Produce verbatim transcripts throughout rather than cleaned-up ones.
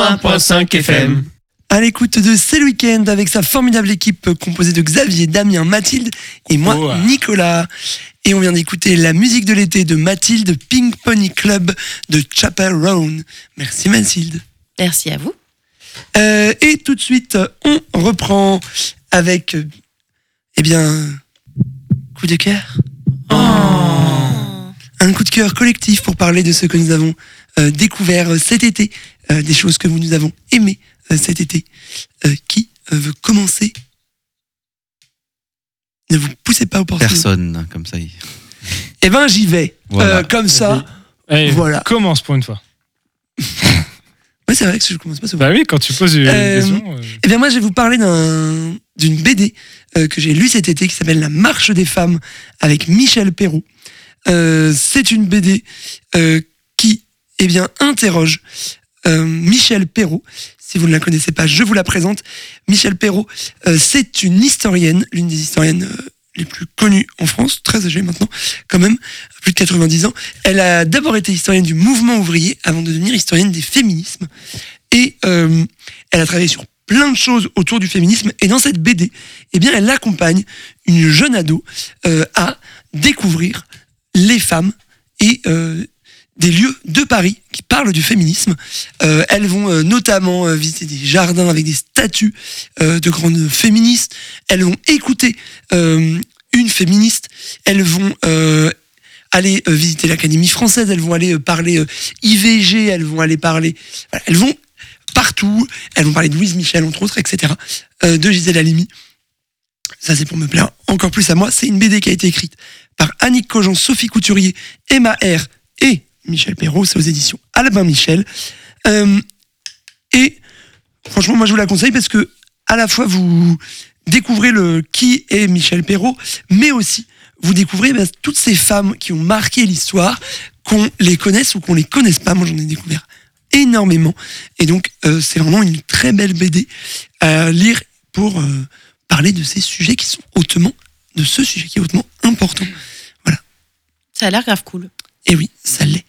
un virgule cinq F M. À l'écoute de C'est le week-end avec sa formidable équipe composée de Xavier, Damien, Mathilde et moi, Oh, ouais. Nicolas. Et on vient d'écouter la musique de l'été de Mathilde, Pink Pony Club de Chapel Roan. Merci Mathilde. Merci à vous. Euh, et tout de suite, on reprend avec, euh, eh bien, coup de cœur. Oh. Un coup de cœur collectif pour parler de ce que nous avons euh, découvert cet été, euh, des choses que nous avons aimées euh, cet été. Euh, qui euh, veut commencer ? Ne vous poussez pas au porte. Personne, comme ça. il- Eh ben, j'y vais. Voilà. Euh, comme ça. Allez, Voilà. commence pour une fois. Ouais, c'est vrai que je commence pas souvent. Bah oui, quand tu poses une Euh, question. euh, Eh bien, moi, je vais vous parler d'un, d'une B D euh, que j'ai lue cet été qui s'appelle La Marche des femmes avec Michel Perrault. Euh, c'est une B D euh, qui, eh bien, interroge euh, Michel Perrault. Si vous ne la connaissez pas, je vous la présente. Michel Perrault, euh, c'est une historienne, l'une des historiennes euh, les plus connues en France, très âgée maintenant, quand même, plus de quatre-vingt-dix ans. Elle a d'abord été historienne du mouvement ouvrier avant de devenir historienne des féminismes. Et euh, elle a travaillé sur plein de choses autour du féminisme. Et dans cette B D, eh bien, elle accompagne une jeune ado euh, à découvrir les femmes et euh, des lieux de Paris qui parlent du féminisme. Euh, elles vont euh, notamment euh, visiter des jardins avec des statues euh, de grandes féministes. Elles vont écouter euh, une féministe. Elles vont euh, aller euh, visiter l'Académie française. Elles vont aller euh, parler euh, I V G. Elles vont aller parler... Voilà, elles vont partout. Elles vont parler de Louise Michel, entre autres, et cetera. Euh, de Gisèle Halimi. Ça, c'est pour me plaire encore plus à moi. C'est une B D qui a été écrite par Annick Cogent, Sophie Couturier, Emma R. et Michel Perrault. C'est aux éditions Albin Michel. Euh, et franchement, moi, je vous la conseille parce que à la fois, vous découvrez le qui est Michel Perrault, mais aussi, vous découvrez ben, toutes ces femmes qui ont marqué l'histoire, qu'on les connaisse ou qu'on les connaisse pas. Moi, j'en ai découvert énormément. Et donc, euh, c'est vraiment une très belle B D à lire pour euh, parler de ces sujets qui sont hautement, de ce sujet qui est hautement important. Voilà. Ça a l'air grave cool. Et oui, ça l'est.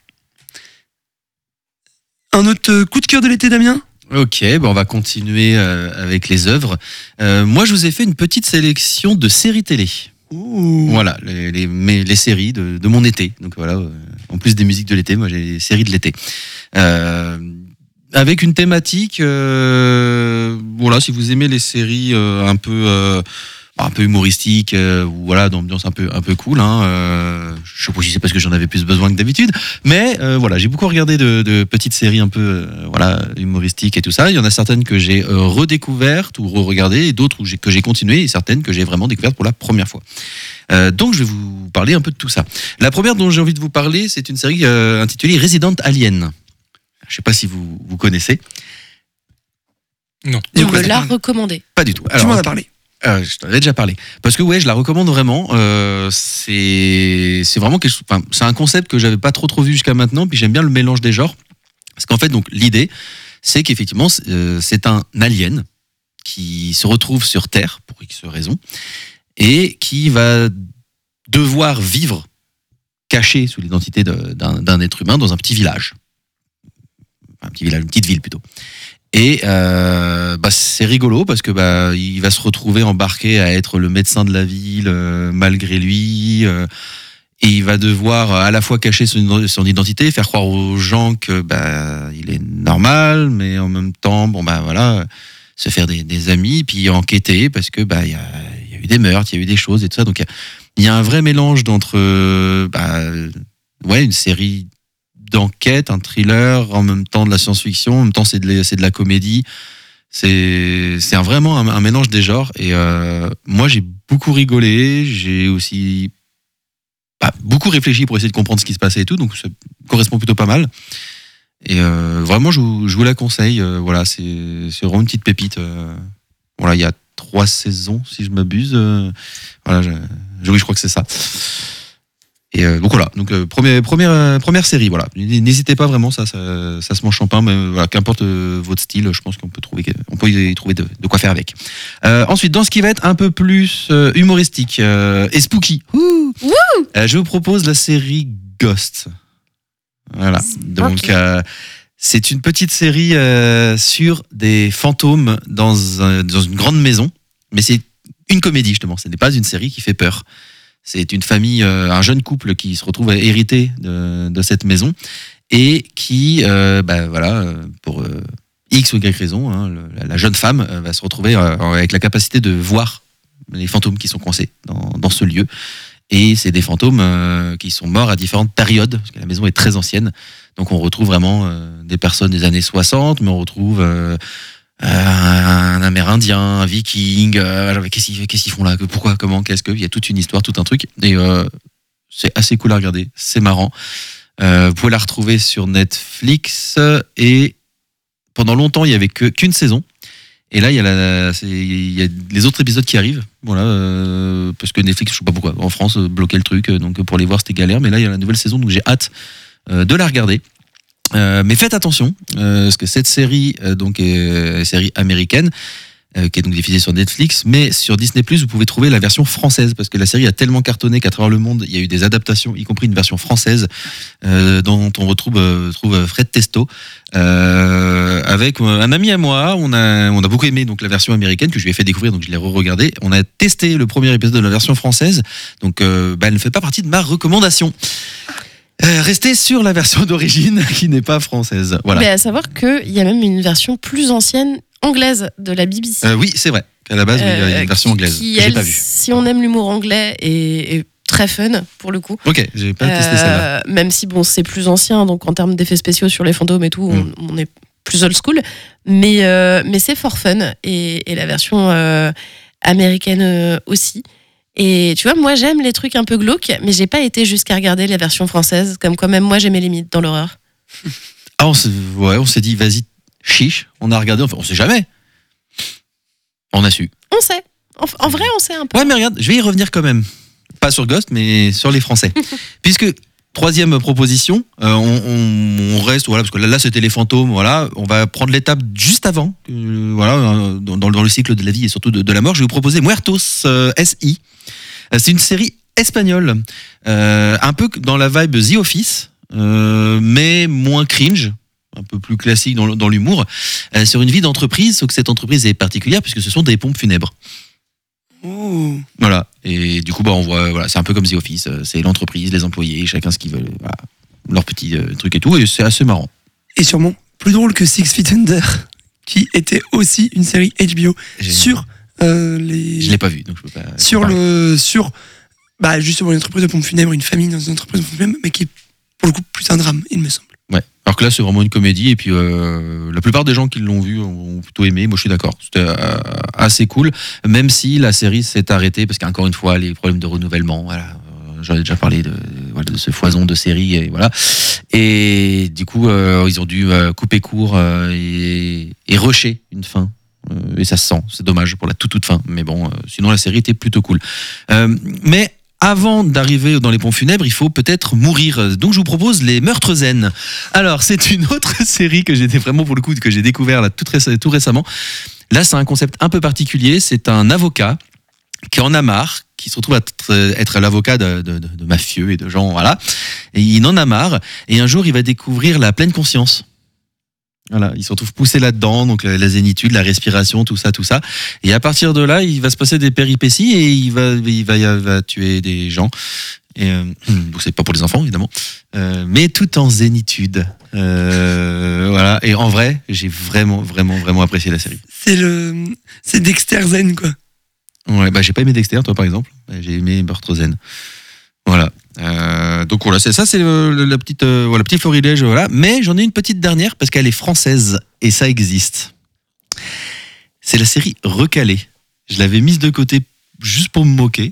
Un autre euh, coup de cœur de l'été, Damien ? Ok, bon, on va continuer euh, avec les œuvres. Euh, moi, je vous ai fait une petite sélection de séries télé. Ouh. Voilà, les, les, mes- les séries de, de mon été. Donc voilà, euh, en plus des musiques de l'été, moi j'ai les séries de l'été. Euh, avec une thématique, euh, voilà, si vous aimez les séries euh, un peu, euh, un peu humoristiques, euh, ou voilà, d'ambiance un peu, un peu cool. Hein, euh, je sais pas si c'est parce que j'en avais plus besoin que d'habitude, mais euh, voilà, j'ai beaucoup regardé de, de petites séries un peu, euh, voilà, humoristiques et tout ça. Il y en a certaines que j'ai euh, redécouvertes ou re-regardées, et d'autres où j'ai, que j'ai continué, et certaines que j'ai vraiment découvertes pour la première fois. Euh, donc je vais vous parler un peu de tout ça. La première dont j'ai envie de vous parler, c'est une série euh, intitulée Resident Alien. Je sais pas si vous, vous connaissez. Non. De On quoi me tu l'a parles recommandé. Pas du tout. Tu m'en as parlé. Euh, je t'en avais déjà parlé. Parce que ouais, je la recommande vraiment. Euh, c'est c'est vraiment quelque chose. Enfin, c'est un concept que j'avais pas trop trop vu jusqu'à maintenant. Puis j'aime bien le mélange des genres. Parce qu'en fait, donc l'idée, c'est qu'effectivement, c'est, euh, c'est un alien qui se retrouve sur Terre pour X raisons et qui va devoir vivre caché sous l'identité de- d'un, d'un être humain dans un petit village, Enfin, un petit village, une petite ville plutôt. Et euh, bah, c'est rigolo parce que bah, il va se retrouver embarqué à être le médecin de la ville euh, malgré lui, euh, et il va devoir à la fois cacher son, son identité, faire croire aux gens que bah, il est normal, mais en même temps, bon bah voilà, se faire des, des amis, puis enquêter parce que bah il y a, il y a eu des meurtres, il y a eu des choses et tout ça. Donc il y a, il y a un vrai mélange d'entre euh, bah, ouais, une série d'enquête, un thriller, en même temps de la science-fiction, en même temps c'est de, la- c'est de la comédie. C'est, c'est un, vraiment un, un mélange des genres. Et euh, moi, j'ai beaucoup rigolé. J'ai aussi bah, beaucoup réfléchi pour essayer de comprendre ce qui se passait et tout. Donc, ça correspond plutôt pas mal. Et euh, vraiment, je vous, je vous la conseille. Euh, voilà, c'est, c'est vraiment une petite pépite. Euh, voilà, il y a trois saisons, si je m'abuse. Euh, voilà, je, je, oui, je crois que c'est ça. Et euh, donc voilà, donc euh, première première euh, première série, voilà. N'hésitez pas vraiment, ça ça, ça se mange champagne, mais euh, voilà, qu'importe euh, votre style, je pense qu'on peut trouver on peut y trouver de, de quoi faire avec. Euh, ensuite, dans ce qui va être un peu plus euh, humoristique euh, et spooky, ouh, euh, je vous propose la série Ghost. Voilà. Donc Ok. euh, C'est une petite série euh, sur des fantômes dans, un- dans une grande maison, mais c'est une comédie justement. Ce n'est pas une série qui fait peur. C'est une famille, euh, un jeune couple qui se retrouve à hériter de, de cette maison et qui, euh, bah, voilà, euh, pour euh, X ou Y raison, hein, le- la, la jeune femme euh, va se retrouver euh, avec la capacité de voir les fantômes qui sont coincés dans, dans ce lieu. Et c'est des fantômes euh, qui sont morts à différentes périodes, parce que la maison est très ancienne. Donc on retrouve vraiment euh, des personnes des années soixante, mais on retrouve euh, euh, un Amérindien, un Viking. Euh, qu'est-ce, qu'ils, qu'est-ce qu'ils font là? Pourquoi? Comment? Qu'est-ce que? Il y a toute une histoire, tout un truc. Et euh, c'est assez cool à regarder. C'est marrant. Euh, vous pouvez la retrouver sur Netflix. Et pendant longtemps, il n'y avait que, qu'une saison. Et là, il y, a la, c'est, il y a les autres épisodes qui arrivent. Voilà, euh, parce que Netflix, je sais pas pourquoi, en France, euh, bloquait le truc. Donc pour les voir, c'était galère. Mais là, il y a la nouvelle saison, donc j'ai hâte euh, de la regarder. Euh, mais faites attention, euh, parce que cette série, euh, donc, est une série américaine, euh, qui est donc diffusée sur Netflix, mais sur Disney plus, vous pouvez trouver la version française, parce que la série a tellement cartonné qu'à travers le monde, il y a eu des adaptations, y compris une version française, euh, dont on retrouve euh, trouve Fred Testo, euh, avec un ami à moi. On a, on a beaucoup aimé donc la version américaine que je lui ai fait découvrir, donc je l'ai re-regardée. On a testé le premier épisode de la version française, donc euh, bah, elle ne fait pas partie de ma recommandation. Euh, restez sur la version d'origine qui n'est pas française. Voilà. Mais à savoir qu'il y a même une version plus ancienne anglaise de la B B C. Euh, oui, c'est vrai. À la base, oui, il y a Euh, une version qui- anglaise. Qui, que j'ai elle, pas vue. si on aime l'humour anglais, est, est très fun pour le coup. Ok, j'ai pas testé celle-là. Euh, même si bon, c'est plus ancien, donc en termes d'effets spéciaux sur les fantômes et tout, Mm. on, on est plus old school. Mais, euh, mais c'est for fun. Et, et la version euh, américaine euh, aussi. Et tu vois, moi j'aime les trucs un peu glauques, mais j'ai pas été jusqu'à regarder la version française, comme quand même moi j'ai mes limites dans l'horreur. Ah, on s'est, ouais, on s'est dit, vas-y, chiche. On a regardé, enfin, on sait jamais. On a su. On sait. En, en vrai, on sait un peu. Ouais, mais regarde, je vais y revenir quand même. Pas sur Ghost, mais sur les Français. Puisque, troisième proposition, euh, on, on- on reste, voilà, parce que là, là, c'était les fantômes, voilà. On va prendre l'étape juste avant, euh, voilà, euh, dans, dans le cycle de la vie et surtout de, de la mort. Je vais vous proposer Muertos euh, S I. Euh, C'est une série espagnole, euh, un peu dans la vibe The Office, euh, mais moins cringe, un peu plus classique dans, dans l'humour, euh, sur une vie d'entreprise, sauf que cette entreprise est particulière puisque ce sont des pompes funèbres. Oh. Voilà. Et du coup, bah, on voit, voilà, c'est un peu comme The Office. euh, C'est l'entreprise, les employés, chacun ce qu'ils veulent, voilà, leur petit euh, truc et tout. Et c'est assez marrant. Et sûrement plus drôle que Six Feet Under, qui était aussi une série H B O J'ai- sur euh, les. Je l'ai pas vu, donc je peux pas. sur parler. le sur bah justement une entreprise de pompes funèbres, une famille dans une entreprise de pompes funèbres, mais qui est pour le coup plus un drame, il me semble. Ouais. Alors que là, c'est vraiment une comédie. Et puis, euh, la plupart des gens qui l'ont vu ont plutôt aimé. Moi, je suis d'accord. C'était euh, assez cool. Même si la série s'est arrêtée, parce qu'encore une fois, les problèmes de renouvellement, voilà. Euh, J'en ai déjà parlé de, voilà, de ce foison de séries. Et voilà. Et du coup, euh, ils ont dû euh, couper court euh, et, et rusher une fin. Euh, et ça se sent. C'est dommage pour la toute, toute fin. Mais bon, euh, sinon, la série était plutôt cool. Euh, mais. Avant d'arriver dans les pompes funèbres, il faut peut-être mourir. Donc je vous propose les meurtres zen. Alors c'est une autre série que j'ai vraiment pour le coup que j'ai découvert là tout, réc- tout récemment. Là c'est un concept un peu particulier. C'est un avocat qui en a marre, qui se retrouve à être, être l'avocat de, de, de, de mafieux et de gens, voilà. Et il en a marre. Et un jour il va découvrir la pleine conscience. Voilà, il se retrouve poussé là-dedans, donc la, la zénitude, la respiration, tout ça, tout ça. Et à partir de là, il va se passer des péripéties et il va, il va, il va tuer des gens. Et euh, bon, c'est pas pour les enfants évidemment, euh, mais tout en zénitude. Euh, voilà. Et en vrai, j'ai vraiment, vraiment, vraiment apprécié la série. C'est le c'est Dexter Zen quoi. Ouais, bah j'ai pas aimé Dexter, toi par exemple. Bah, j'ai aimé Meurtre Zen. Voilà. Euh, donc voilà, c'est ça, c'est le, le- la petite, euh, voilà, petit florilège, voilà. Mais j'en ai une petite dernière parce qu'elle est française et ça existe. C'est la série Recalé. Je l'avais mise de côté juste pour me moquer.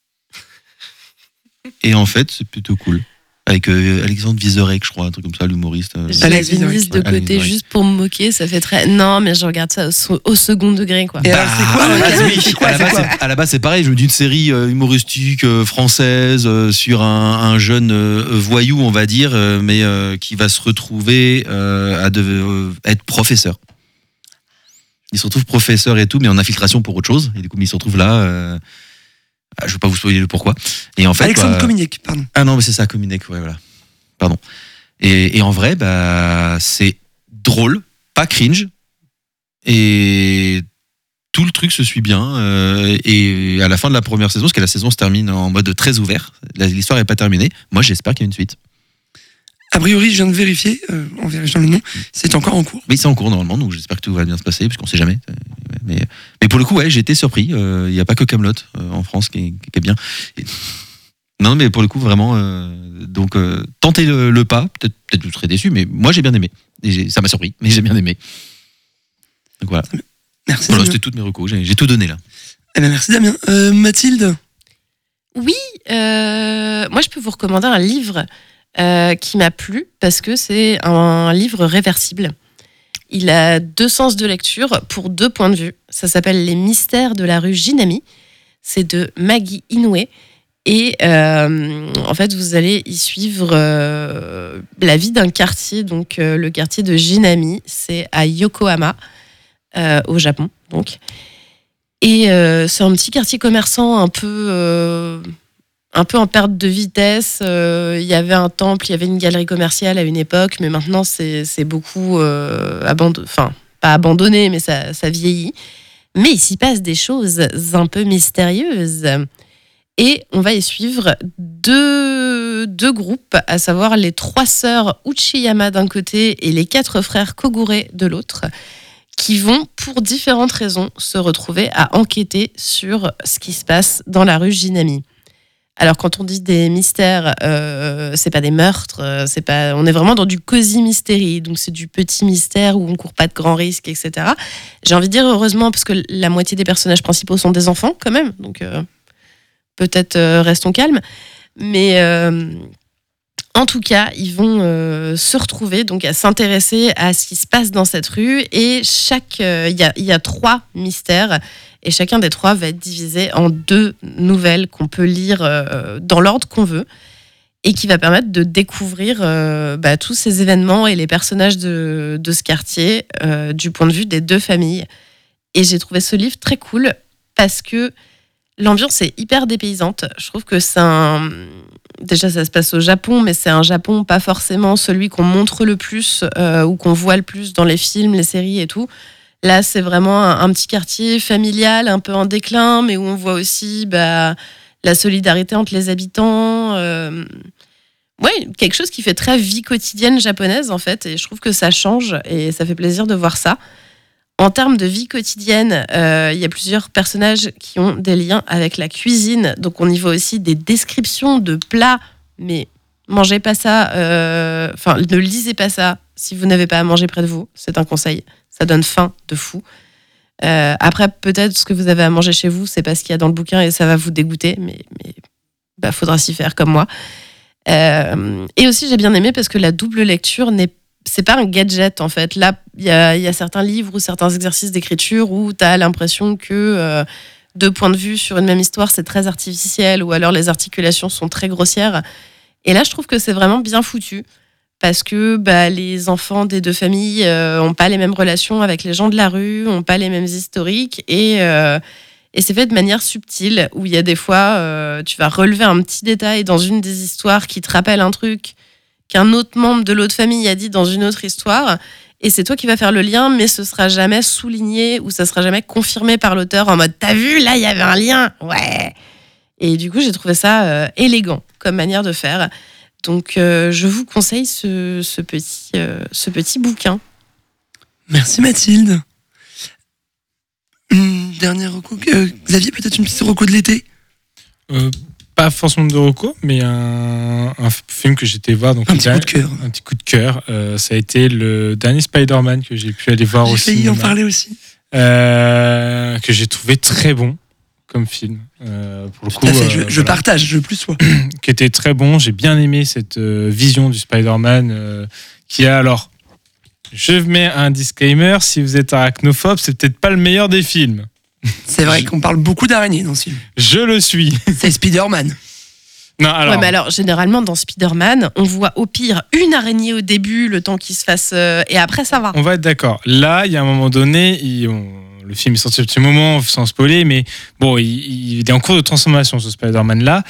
Et en fait, c'est plutôt cool. Avec euh, Alexandre Vizorek, je crois, un truc comme ça, l'humoriste. euh. Je Alex l'avais Vizorek, mise de ouais, Alex côté Vizorek. juste pour me moquer, ça fait très. Non, mais je regarde ça au, so- au second degré, quoi. Et alors, c'est quoi, à la base, Recalé oui. C'est quoi, À la c'est base, quoi c'est- à la base, c'est pareil. Je me dis une série euh, humoristique euh, française euh, sur un, un jeune euh, voyou, on va dire, euh, mais euh, qui va se retrouver euh, à de- euh, être professeur. Il se retrouve professeur et tout, mais en infiltration pour autre chose. Et du coup, il se retrouve là. Euh, ah, je veux pas vous spoiler le pourquoi. Et en fait, Alexandre bah, Cominic, pardon. ah non, mais c'est ça, Cominec, ouais, voilà. Pardon. Et, et en vrai, bah, c'est drôle, pas cringe, et tout le truc se suit bien. Euh, et à la fin de la première saison, parce que la saison se termine en mode très ouvert, l'histoire n'est pas terminée. Moi, j'espère qu'il y a une suite. A priori, je viens de vérifier, euh, en vérifiant le nom, c'est encore en cours. Oui, c'est en cours normalement, donc j'espère que tout va bien se passer, parce qu'on sait jamais. Mais, mais pour le coup, ouais, j'ai été surpris. Il euh, n'y a pas que Kaamelott euh, en France qui est, qui est bien. Et... Non, mais pour le coup, vraiment. Euh, donc, euh, tentez le, le pas. Peut-être, peut-être vous serez déçus, mais moi, j'ai bien aimé. Et j'ai, ça m'a surpris, mais j'ai bien aimé. Donc voilà. Merci. Voilà, Damien. c'était toutes mes recos. J'ai, j'ai tout donné là. Eh ben, merci Damien. Euh, Mathilde. Oui, euh, moi je peux vous recommander un livre euh, qui m'a plu parce que c'est un livre réversible. Il a deux sens de lecture pour deux points de vue. Ça s'appelle Les mystères de la rue Ginami. C'est de Maggie Inoue. Et euh, en fait, vous allez y suivre euh, la vie d'un quartier. Donc, euh, le quartier de Ginami, c'est à Yokohama, euh, au Japon. Donc. Et euh, c'est un petit quartier commerçant un peu, euh, un peu en perte de vitesse. Euh, il y avait un temple, il y avait une galerie commerciale à une époque, mais maintenant, c'est, c'est beaucoup euh, abandonné. Enfin, pas abandonné, mais ça, ça vieillit. Mais il s'y passe des choses un peu mystérieuses. Et on va y suivre deux, deux groupes, à savoir les trois sœurs Uchiyama d'un côté et les quatre frères Kogure de l'autre, qui vont, pour différentes raisons, se retrouver à enquêter sur ce qui se passe dans la rue Ginami. Alors, quand on dit des mystères, euh, c'est pas des meurtres, euh, c'est pas, on est vraiment dans du cosy mystery, donc c'est du petit mystère où on court pas de grands risques, et cetera. J'ai envie de dire heureusement, parce que la moitié des personnages principaux sont des enfants, quand même, donc... Euh, peut-être euh, restons calmes, mais euh, en tout cas, ils vont euh, se retrouver donc à s'intéresser à ce qui se passe dans cette rue et chaque, il euh, y a, y a trois mystères et chacun des trois va être divisé en deux nouvelles qu'on peut lire euh, dans l'ordre qu'on veut et qui va permettre de découvrir euh, bah, tous ces événements et les personnages de, de ce quartier euh, du point de vue des deux familles. Et j'ai trouvé ce livre très cool parce que l'ambiance est hyper dépaysante. Je trouve que c'est un... Déjà, ça se passe au Japon, mais c'est un Japon pas forcément celui qu'on montre le plus euh, ou qu'on voit le plus dans les films, les séries et tout. Là, c'est vraiment un, un petit quartier familial, un peu en déclin, mais où on voit aussi bah, la solidarité entre les habitants. Euh... Ouais, quelque chose qui fait très vie quotidienne japonaise, en fait. Et je trouve que ça change et ça fait plaisir de voir ça. En termes de vie quotidienne, euh, il y a plusieurs personnages qui ont des liens avec la cuisine. Donc, on y voit aussi des descriptions de plats. Mais mangez pas ça. Euh, enfin, ne lisez pas ça si vous n'avez pas à manger près de vous. C'est un conseil. Ça donne faim de fou. Euh, après, peut-être ce que vous avez à manger chez vous, c'est pas ce qu'il y a dans le bouquin et ça va vous dégoûter. Mais, mais bah, faudra s'y faire comme moi. Euh, et aussi, j'ai bien aimé parce que la double lecture n'est c'est pas un gadget en fait. Là, il y a, y a certains livres ou certains exercices d'écriture où tu as l'impression que euh, deux points de vue sur une même histoire, c'est très artificiel ou alors les articulations sont très grossières. Et là, je trouve que c'est vraiment bien foutu parce que bah, les enfants des deux familles euh, ont pas les mêmes relations avec les gens de la rue, ont pas les mêmes historiques et, euh, et c'est fait de manière subtile où il y a des fois, euh, tu vas relever un petit détail dans une des histoires qui te rappelle un truc qu'un autre membre de l'autre famille a dit dans une autre histoire, et c'est toi qui vas faire le lien, mais ce sera jamais souligné ou ça sera jamais confirmé par l'auteur en mode « t'as vu, là, il y avait un lien !» Ouais. Et du coup, j'ai trouvé ça euh, élégant comme manière de faire. Donc, euh, je vous conseille ce, ce, petit, euh, ce petit bouquin. Merci Mathilde. Une dernière reco. Euh, Xavier, peut-être une petite reco de l'été Euh, pas forcément de reco, mais un, un film que j'étais voir. Donc Un le petit coup de cœur. Un petit coup de cœur. Euh, ça a été le dernier Spider-Man que j'ai pu aller voir J'ai au failli cinéma. en parler aussi. Euh, que j'ai trouvé très bon comme film. Euh, pour le Tout coup, à fait, je, euh, je voilà. partage, je plus sois. Qui était très bon. J'ai bien aimé cette euh, vision du Spider-Man euh, qui a alors. Je mets un disclaimer, si vous êtes arachnophobe, c'est peut-être pas le meilleur des films. C'est vrai Je- qu'on parle beaucoup d'araignées dans ce film. Je le suis. C'est Spider-Man. Non, alors. Ouais, mais alors, généralement, dans Spider-Man, on voit au pire une araignée au début, le temps qu'il se fasse... euh, et après, ça va. On va être d'accord. Là, il y a un moment donné, il- on- le film est sorti à un petit moment, sans spoiler, mais bon, il, il est en cours de transformation, ce Spider-Man-là.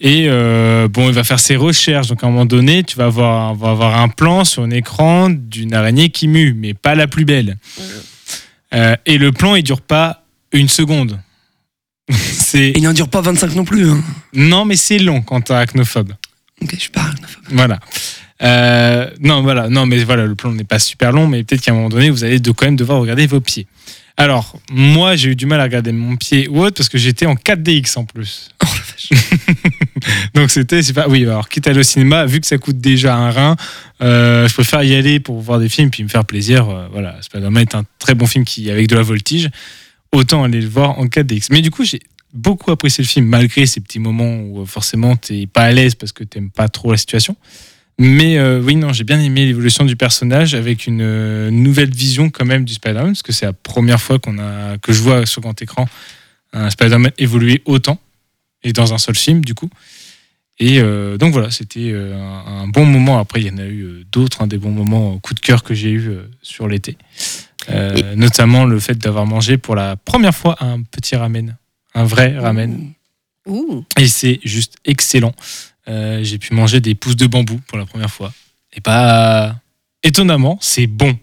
Et euh, bon, il va faire ses recherches. Donc, à un moment donné, tu vas avoir, on va avoir un plan sur un écran d'une araignée qui mue, mais pas la plus belle. Euh, et le plan, il dure pas une seconde. c'est... Et il n'en dure pas vingt-cinq non plus. Hein. Non, mais c'est long quand t'es arachnophobe. Ok, je suis pas arachnophobe. Voilà. Euh, non, voilà. Non, mais voilà, le plan n'est pas super long, mais peut-être qu'à un moment donné, vous allez de, quand même devoir regarder vos pieds. Alors, moi, j'ai eu du mal à regarder mon pied ou autre parce que j'étais en quatre D X en plus. Oh la vache. Donc, c'était super. Oui, alors, quitte à aller au cinéma, vu que ça coûte déjà un rein, euh, je préfère y aller pour voir des films puis me faire plaisir. Euh, voilà, Spider-Man est un très bon film qui, avec de la voltige. Autant aller le voir en quatre D X. Mais du coup, j'ai beaucoup apprécié le film, malgré ces petits moments où forcément, t'es pas à l'aise parce que t'aimes pas trop la situation. Mais euh, oui, non, j'ai bien aimé l'évolution du personnage avec une euh, nouvelle vision quand même du Spider-Man, parce que c'est la première fois qu'on a, que je vois sur grand écran un Spider-Man évoluer autant, et dans un seul film du coup. Et euh, donc voilà, c'était euh, un, un bon moment. Après, il y en a eu euh, d'autres, hein, des bons moments, coup de cœur que j'ai eu euh, sur l'été. Euh, et... Notamment le fait d'avoir mangé pour la première fois un petit ramen, un vrai ramen. Ouh. Et c'est juste excellent. Euh, j'ai pu manger des pousses de bambou pour la première fois. Et bah, étonnamment, c'est bon.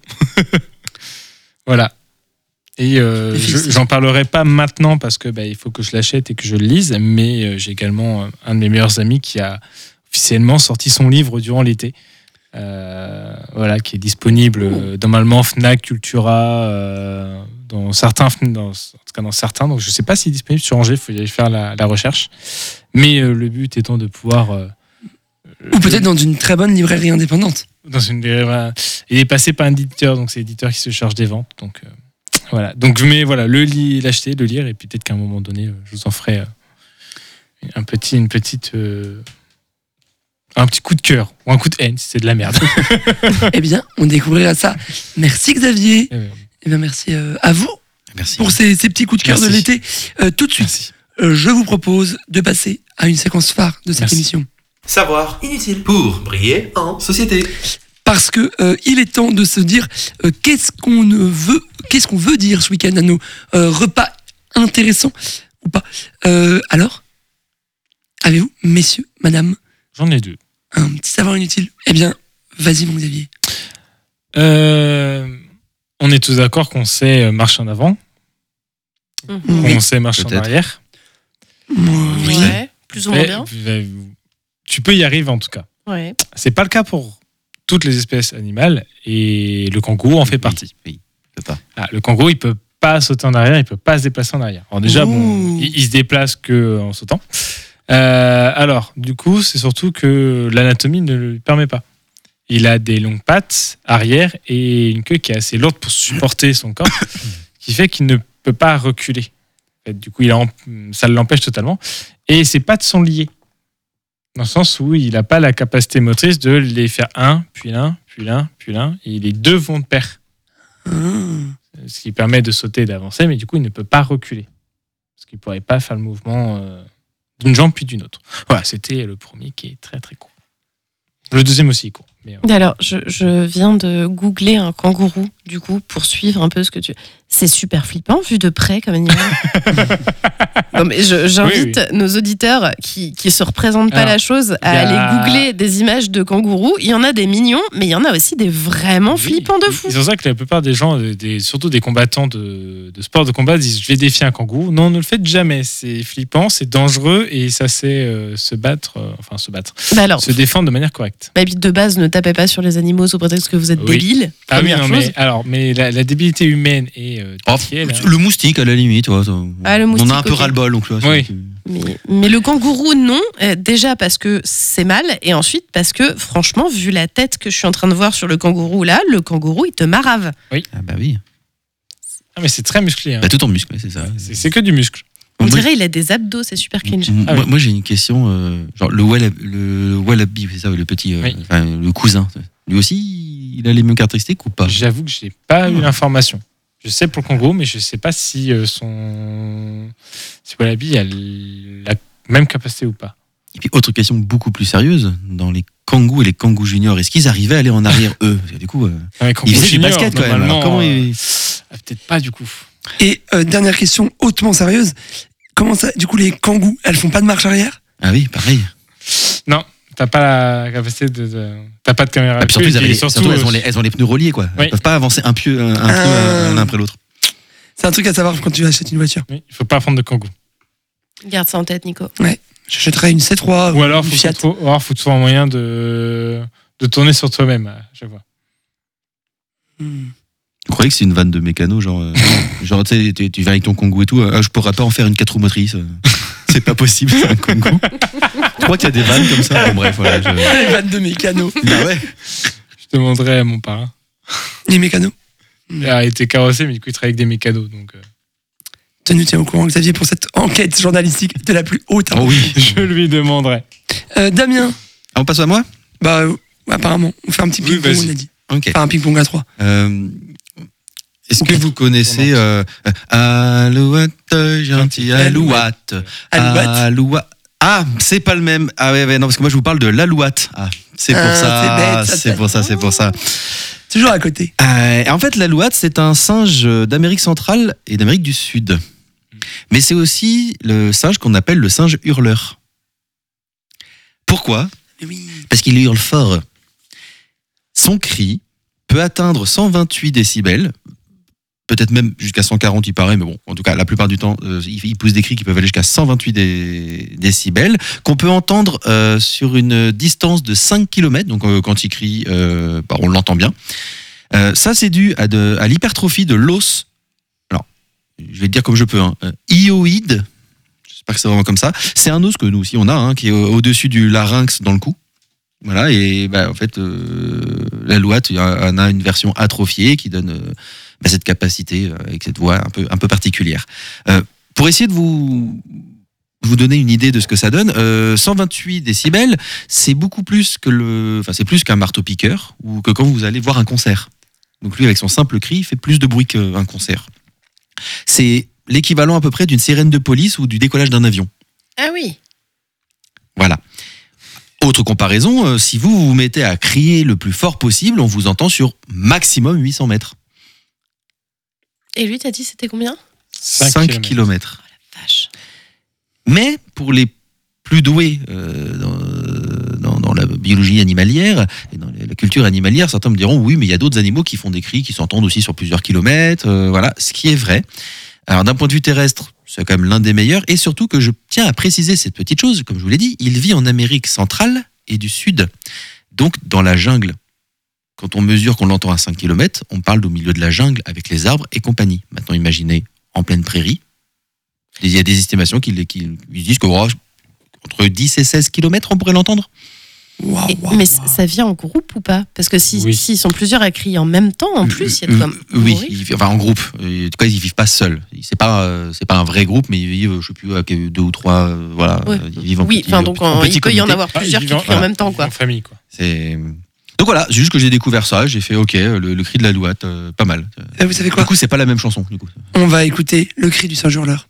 Voilà. Et euh, je, j'en parlerai pas maintenant parce que bah, il faut que je l'achète et que je le lise. Mais euh, j'ai également un de mes meilleurs amis qui a officiellement sorti son livre durant l'été. Euh, voilà, qui est disponible euh, normalement Fnac, Cultura, euh, dans certains, dans, en tout cas dans certains. Donc je sais pas s'il est disponible sur Angers. Il faut y aller faire la, la recherche. Mais euh, le but étant de pouvoir... Euh, Ou peut-être dans une très bonne librairie indépendante. Dans une, euh, il est passé par un éditeur, donc c'est l'éditeur qui se charge des ventes. Donc euh, voilà. Donc je mets voilà, le li- l'acheter, le lire, et puis peut-être qu'à un moment donné, euh, je vous en ferai euh, un petit, une petite... Euh, un petit coup de cœur, ou un coup de haine, si c'est de la merde. Eh bien, on découvrira ça. Merci Xavier. Eh bien, Eh bien, merci euh, à vous Merci. pour ces, ces petits coups de cœur de Merci. l'été. Euh, tout de suite, Merci. euh, je vous propose de passer à une séquence phare de cette Merci. émission. Savoir inutile pour briller en société. Parce que euh, il est temps de se dire euh, qu'est-ce qu'on ne veut, qu'est-ce qu'on veut dire ce week-end à nos euh, repas intéressants ou pas. Euh, alors, avez-vous, messieurs, madame, J'en ai deux. un petit savoir inutile? Eh bien, vas-y mon Xavier. Euh, on est tous d'accord qu'on sait marcher en avant, Mhm. Oui. qu'on sait marcher en Peut-être. arrière. Oui. Ouais, plus ou moins Mais, bien. euh, tu peux y arriver en tout cas. Ouais. C'est pas le cas pour toutes les espèces animales et le kangourou en fait partie. Oui, peut pas. Ah, le kangourou, il peut pas sauter en arrière, il peut pas se déplacer en arrière. Alors déjà, bon, Ouh. il, il se déplace que en sautant. Euh, alors, du coup, c'est surtout que l'anatomie ne le permet pas. Il a des longues pattes arrière et une queue qui est assez lourde pour supporter son corps, qui fait qu'il ne peut pas reculer. En fait, du coup, il a, ça l'empêche totalement. Et ses pattes sont liées, dans le sens où il n'a pas la capacité motrice de les faire un, puis l'un, puis l'un, puis l'un. Et les deux vont de pair. Ah. Ce qui permet de sauter et d'avancer, mais du coup, il ne peut pas reculer. Parce qu'il ne pourrait pas faire le mouvement euh, d'une jambe puis d'une autre. Voilà, c'était le premier qui est très très court. Le deuxième aussi est court. Mais, euh, Alors, je, je viens de googler un kangourou, du coup, pour suivre un peu ce que tu... C'est super flippant, vu de près, comme animal. Non, mais je- j'invite Oui, nos auditeurs qui qui se représentent pas Alors, la chose à y a- aller googler des images de kangourous. Il y en a des mignons, mais il y en a aussi des vraiment oui, flippants de fou. C'est pour ça que la plupart des gens, des, des- surtout des combattants de, de sport de combat, disent je vais défier un kangourou. Non, ne le faites jamais. C'est flippant, c'est dangereux et ça sait euh, se battre, euh, enfin se battre, Bah alors, se défendre de manière correcte. bah, de base, ne tapez pas sur les animaux sous prétexte que vous êtes Oui. débile. Ah oui, Première non, chose. mais alors, mais la, la débilité humaine et euh, Oh, tactile, hein. le moustique, à la limite. Ouais, ça- Ah, le on moustique, a un peu ok. ras-le-bol. Donc, là, Oui. c'est- Mais, mais le kangourou, non. Euh, déjà parce que c'est mal, et ensuite parce que, franchement, vu la tête que je suis en train de voir sur le kangourou là, le kangourou, il te marave. Ah bah oui. Ah, mais c'est très musclé. hein. Bah, tout en muscle, ouais, c'est ça. C'est, c'est que du muscle. On Moi, dirait il a des abdos, c'est super cringe. M- Ah moi, oui. moi, j'ai une question. euh, genre le wallab, le wallaby, c'est ça, le petit, euh, Oui. enfin, le cousin. Lui aussi, il a les mêmes caractéristiques ou pas? J'avoue que je n'ai pas eu Ah. l'information. Je sais pour le kangourou, mais je ne sais pas si euh, son si Wallaby a la même capacité ou pas. Et puis autre question beaucoup plus sérieuse, dans les kangous et les kangous juniors, est-ce qu'ils arrivaient à aller en arrière eux? Parce que du coup, euh, Non, mais ils kangourou faisaient du junior, basket quand même. normalement, Alors, comment euh, ils... ah, peut-être pas du coup. Et euh, dernière question hautement sérieuse. Comment ça, du coup, les kangous, elles font pas de marche arrière? Ah oui, pareil. Non, t'as pas la capacité de. de- T'as pas de caméra. Ah, puis surtout, dessus, ils avaient et les- surtout, surtout, elles, ont euh, les, elles ont les pneus reliés, quoi. Elles Oui. peuvent pas avancer un pieu, un, un Ah. pieu l'un après l'autre. C'est un truc à savoir quand tu achètes une voiture. oui, il faut pas prendre de Kangoo. Garde ça en tête, Nico. J'achèterais une C trois Ou alors, une faut Fiat. faut, ou alors, faut trouver un moyen de, de tourner sur toi-même à chaque fois. Hmm. Vous croyez que c'est une vanne de mécano, genre, euh, genre tu sais, tu- tu vas avec ton Kangoo et tout, euh, ah, je pourrais pas en faire une quatre roues motrices. euh. C'est pas possible, c'est un Kangoo. Je crois qu'il y a des vannes comme ça. Bon, bref, voilà. Je... Les vannes de mécano. Bah ouais. Je demanderais à mon parrain. Les mécanos. Il a été carrossé, mais du coup, il travaille avec des mécanos. Donc, euh, Tenu tiens au courant, Xavier, pour cette enquête journalistique de la plus haute. Oh oui. je lui demanderai. Euh, Damien, Ah, on passe à moi. bah euh, apparemment, on fait un petit Oui, ping-pong, vas-y. on a dit. Ok. Enfin, un ping-pong à trois. Euh, Est-ce Ok. que vous connaissez euh, euh, Alouette, gentil Alouette, Alouette. Alouette. Ah, c'est pas le même. Ah ouais, ouais, non, parce que moi je vous parle de l'Alouette. Ah, c'est pour Ah, c'est ça. bête, ça, C'est ça. pour ça, c'est pour ça. Toujours à côté. Euh, en fait, l'Alouette, c'est un singe d'Amérique centrale et d'Amérique du Sud. Mais c'est aussi le singe qu'on appelle le singe hurleur. Pourquoi ? Oui. Parce qu'il hurle fort. Son cri peut atteindre cent vingt-huit décibels, peut-être même jusqu'à cent quarante, il paraît, mais bon, en tout cas, la plupart du temps, euh, il, il pousse des cris qui peuvent aller jusqu'à cent vingt-huit dé- décibels, qu'on peut entendre euh, sur une distance de cinq kilomètres, donc euh, quand il crie, euh, bah, on l'entend bien. Euh, ça, c'est dû à, de, à l'hypertrophie de l'os. Alors, je vais le dire comme je peux, hein, euh, hyoïde, j'espère que c'est vraiment comme ça, c'est un os que nous aussi on a, hein, qui est au- au-dessus du larynx dans le cou. Voilà, et bah, en fait, euh, l'Alouette en a une version atrophiée qui donne euh, bah, cette capacité euh, avec cette voix un peu, un peu particulière. Euh, pour essayer de vous, vous donner une idée de ce que ça donne, euh, cent vingt-huit décibels, c'est beaucoup plus que le, enfin c'est plus qu'un marteau-piqueur ou que quand vous allez voir un concert. Donc lui, avec son simple cri, il fait plus de bruit qu'un concert. C'est l'équivalent à peu près d'une sirène de police ou du décollage d'un avion. Ah oui. Voilà. Autre comparaison, euh, si vous vous mettez à crier le plus fort possible, on vous entend sur maximum huit cents mètres. Et lui, t'as dit c'était combien ? cinq kilomètres. Vache. Mais pour les plus doués euh, dans, dans, dans la biologie animalière et dans la culture animalière, certains me diront oui, mais il y a d'autres animaux qui font des cris qui s'entendent aussi sur plusieurs kilomètres. Euh, voilà, ce qui est vrai. Alors d'un point de vue terrestre, c'est quand même l'un des meilleurs, et surtout que je tiens à préciser cette petite chose, comme je vous l'ai dit, il vit en Amérique centrale et du Sud, donc dans la jungle. Quand on mesure qu'on l'entend à cinq kilomètres, on parle au milieu de la jungle avec les arbres et compagnie. Maintenant imaginez en pleine prairie, il y a des estimations qui, qui disent que oh, entre dix et seize kilomètres on pourrait l'entendre. Waouh, Et- waouh, mais waouh. ça vient en groupe ou pas ? Parce que s'ils Oui. s'ils sont plusieurs à crier en même temps, en plus, il y a de quoi Euh, oui, mourir. ils- enfin en groupe. En tout cas, ils vivent pas seuls. C'est pas, euh, c'est pas un vrai groupe, mais ils vivent, je sais plus, avec deux ou trois. euh, voilà, Ouais. ils vivent en Oui, petit, enfin donc en en- petit il peut y en comité. avoir Ah, plusieurs ils qui vivent en- crient en voilà, même temps, ils quoi. vivent en famille, quoi. C'est... Donc voilà, c'est juste que j'ai découvert ça. J'ai fait OK, le, le cri de l'Alouette, euh, pas mal. Eh, vous savez Du quoi ? coup, c'est pas la même chanson. Du coup. On va écouter le cri du singe hurleur.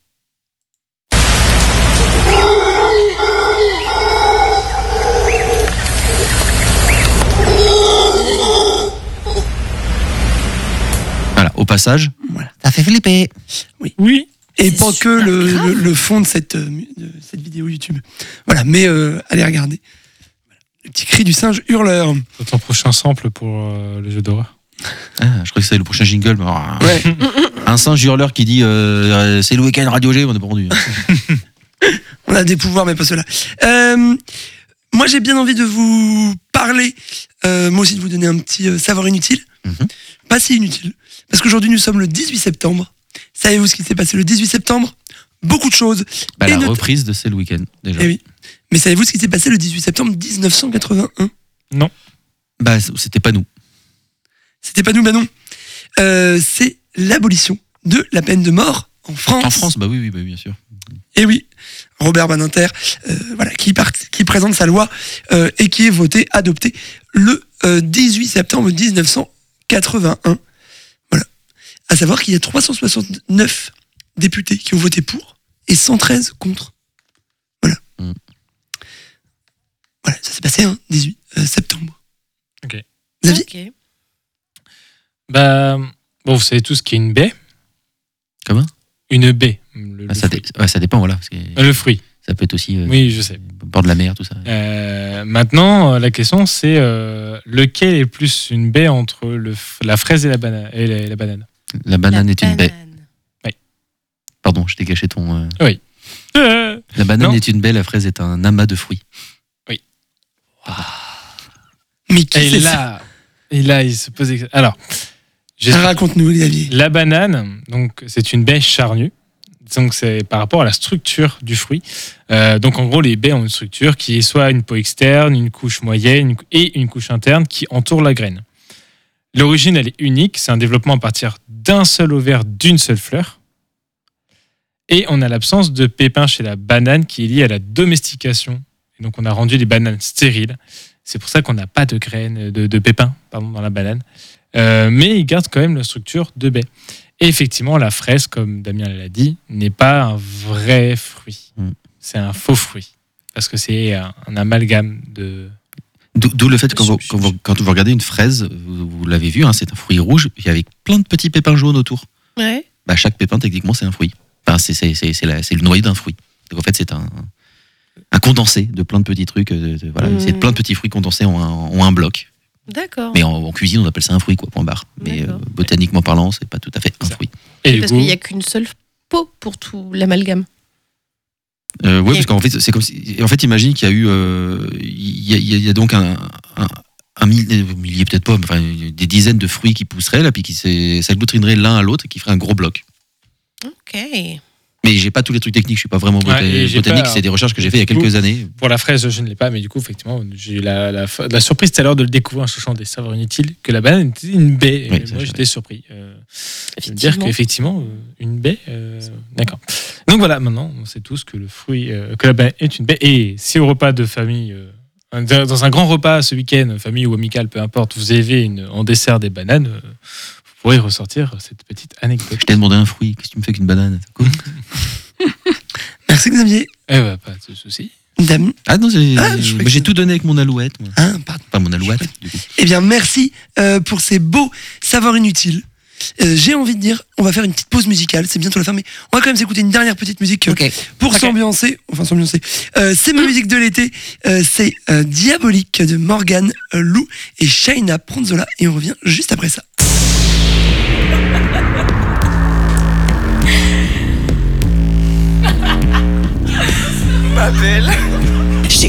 Voilà, au passage. Voilà. Ça fait flipper. Oui. Et C'est pas que super le, grave. le, le fond de cette, euh, mu- de cette vidéo YouTube. Voilà, mais euh, allez regarder. Voilà. Le petit cri du singe hurleur. C'est ton prochain sample pour euh, le jeu d'horreur. Ah, je crois que c'est le prochain jingle. mais, ah, Ouais. un singe hurleur qui dit euh, c'est le week-end Radio G, on est pas rendu. On a des pouvoirs, mais pas ceux-là. Euh, moi, j'ai bien envie de vous parler, euh, moi aussi de vous donner un petit euh, savoir inutile. Mhm. Pas si inutile. Parce qu'aujourd'hui, nous sommes le dix-huit septembre. Savez-vous ce qui s'est passé le dix-huit septembre ? Beaucoup de choses. Bah, Et la not- reprise de C'est le week-end, déjà. Eh oui. Mais savez-vous ce qui s'est passé le dix-huit septembre dix-neuf cent quatre-vingt-un ? Bah, c'était pas nous. C'était pas nous, bah non. Euh, c'est l'abolition de la peine de mort en France. En France, bah oui, oui, bah, oui, bien sûr. Et oui, Robert Badinter, euh, voilà, qui, part- qui présente sa loi euh, et qui est votée, adoptée le euh, dix-huit septembre dix-neuf cent quatre-vingt-un. Voilà. À savoir qu'il y a trois cent soixante-neuf députés qui ont voté pour et cent treize contre. Voilà. Mm. Voilà, ça s'est passé, hein, dix-huit septembre. Ok. Xavier ? Ok. Bah, bon, vous savez tous qu'il y a une baie. Comment ? Une baie. Le, Ah, le ça, fruit. dé- ouais, ça dépend, voilà. parce que- Euh, le fruit. Ça peut être aussi euh, Oui, je sais. bord de la mer, tout ça. Euh, maintenant, euh, la question, c'est euh, lequel est plus une baie entre le, f- la fraise et la, bana- et la, et la banane. La banane La est une baie. banane. Pardon, je t'ai caché ton. euh, Euh, La banane Non. est une baie, la fraise est un amas de fruits. Mais qui et c'est ça là, et là, il se pose. Alors, j'explique. Raconte-nous, Xavier. La banane, donc c'est une baie charnue. Donc c'est par rapport à la structure du fruit. Euh, donc en gros, les baies ont une structure qui est soit une peau externe, une couche moyenne une cou- et une couche interne qui entoure la graine. L'origine, elle est unique. C'est un développement à partir d'un seul ovaire, d'une seule fleur. Et on a l'absence de pépins chez la banane qui est liée à la domestication. Et donc on a rendu les bananes stériles. C'est pour ça qu'on n'a pas de graines, de, de pépins pardon, dans la banane. Euh, mais ils gardent quand même la structure de baie. Et effectivement, la fraise, comme Damien l'a dit, n'est pas un vrai fruit. Mm. C'est un faux fruit. Parce que c'est un, un amalgame de... D'où d'où le fait que quand vous, quand, vous, quand vous regardez une fraise, vous, vous l'avez vu, hein, c'est un fruit rouge, et avec plein de petits pépins jaunes autour. Ouais. Bah, chaque pépin, techniquement, c'est un fruit. Enfin, c'est, c'est, c'est, c'est, la- c'est le noyau d'un fruit. Donc en fait, c'est un, un condensé de plein de petits trucs. De, de- voilà, Mm. c'est plein de petits fruits condensés en un, en un bloc. D'accord. Mais en, en cuisine, on appelle ça un fruit, quoi, point barre. Mais euh, D'accord. botaniquement parlant, c'est pas tout à fait un Ça. fruit. Et Parce du coup, qu'il n'y a qu'une seule peau pour tout l'amalgame. Euh, ouais, Et- parce qu'en fait, c'est comme si. En fait, imagine qu'il y a eu. euh, Il y, a, il y a- il y a donc un, un, un millier, millier peut-être pas, mais enfin, des dizaines de fruits qui pousseraient, là, puis qui s'est- s'agglutineraient l'un à l'autre et qui feraient un gros bloc. Ok. Mais j'ai pas tous les trucs techniques, je suis pas vraiment bota- Ouais, et j'ai botanique, pas- c'est des recherches que j'ai fait il y a quelques années. pour la fraise, je ne l'ai pas, mais du coup, effectivement, j'ai eu la, la, la surprise tout à l'heure de le découvrir en cherchant des savoirs inutiles, que la banane était une baie. Oui, Et ça, moi, je j'étais surpris. Euh, de me dire Effectivement. qu'effectivement, euh, une baie. euh, D'accord. Donc voilà, maintenant, on sait tous que le fruit, euh, que la banane est une baie. Et si au repas de famille, euh, un- dans un grand repas ce week-end, famille ou amical, peu importe, vous avez une, en dessert des bananes, euh, vous pourrez ressortir cette petite anecdote. Je t'ai demandé un fruit, qu'est-ce que tu me fais qu'une banane? Cool. Merci Xavier. Eh ben, pas de souci. Dame. Ah non, j'ai, Ah, je croyais mais j'ai que- tout donné avec mon alouette. Moi. Ah, pardon. Pas mon alouette, du coup. Eh bien, merci euh, pour ces beaux savoirs inutiles. Euh, J'ai envie de dire, on va faire une petite pause musicale. C'est bientôt la fin, mais on va quand même s'écouter une dernière petite musique euh, pour Ok. s'ambiancer. Enfin, s'ambiancer. Euh, c'est ma musique de l'été. Euh, c'est euh, Diabolique de Morgan euh, Lou et Shaina Pronzola. Et on revient juste après ça. Ma belle.